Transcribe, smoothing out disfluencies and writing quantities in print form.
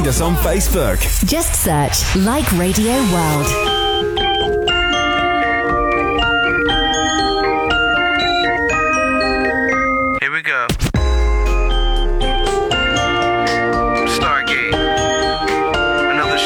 us on Facebook. Just search Like Radio World.